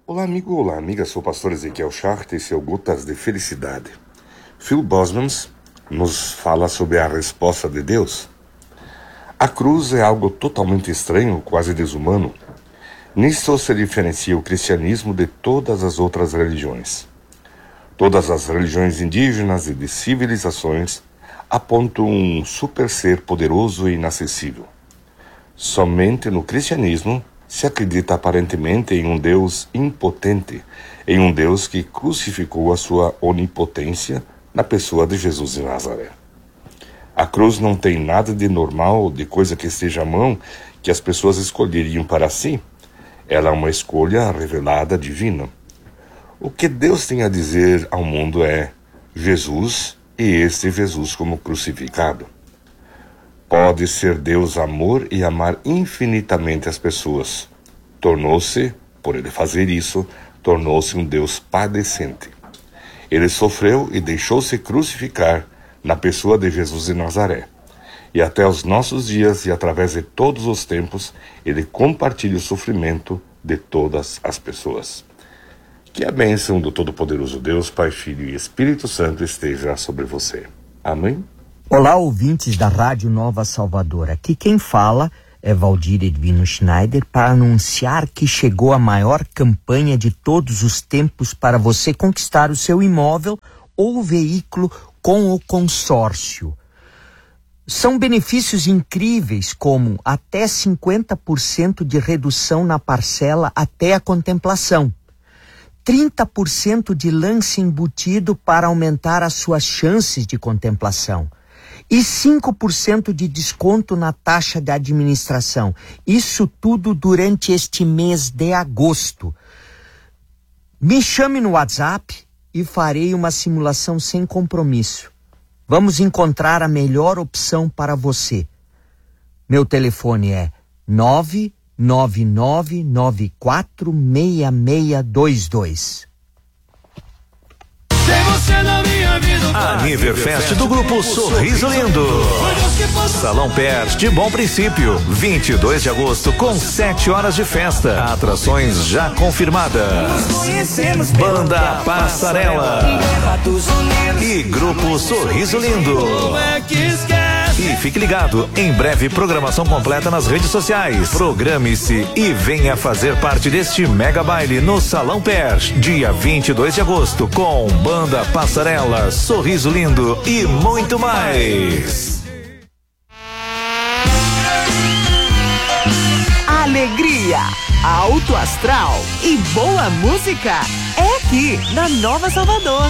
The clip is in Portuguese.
Olá amigo, olá amiga, sou o pastor Ezequiel Schacht e esse é o Gotas de Felicidade. Phil Bosmans nos fala sobre a resposta de Deus. A cruz é algo totalmente estranho, quase desumano. Nisso se diferencia o cristianismo de todas as outras religiões. Todas as religiões indígenas e de civilizações apontam um super ser poderoso e inacessível. Somente no cristianismo se acredita aparentemente em um Deus impotente, em um Deus que crucificou a sua onipotência na pessoa de Jesus de Nazaré. A cruz não tem nada de normal, de coisa que esteja à mão, que as pessoas escolheriam para si. Ela é uma escolha revelada divina. O que Deus tem a dizer ao mundo é Jesus e este Jesus como crucificado. Pode ser Deus amor e amar infinitamente as pessoas. Tornou-se, por ele fazer isso, tornou-se um Deus padecente. Ele sofreu e deixou-se crucificar na pessoa de Jesus de Nazaré. E até os nossos dias e através de todos os tempos, ele compartilha o sofrimento de todas as pessoas. Que a bênção do Todo-Poderoso Deus, Pai, Filho e Espírito Santo esteja sobre você. Amém? Olá, ouvintes da Rádio Nova Salvador. Aqui quem fala é Valdir Edvino Schneider para anunciar que chegou a maior campanha de todos os tempos para você conquistar o seu imóvel ou veículo com o consórcio. São benefícios incríveis como até 50% de redução na parcela até a contemplação. 30% de lance embutido para aumentar as suas chances de contemplação. E 5% de desconto na taxa de administração. Isso tudo durante este mês de agosto. Me chame no WhatsApp e farei uma simulação sem compromisso. Vamos encontrar a melhor opção para você. Meu telefone é 999946622. A Niverfest do grupo Sorriso Lindo. Salão Pet de Bom Princípio, 22 de agosto com 7 horas de festa. Atrações já confirmadas. Banda Passarela e grupo Sorriso Lindo. E fique ligado, em breve programação completa nas redes sociais. Programe-se e venha fazer parte deste mega baile no Salão Pet, dia 22 de agosto, com Banda Passarela, Sorriso Lindo e muito mais. Alegria, alto astral e boa música é aqui na Nova Salvador.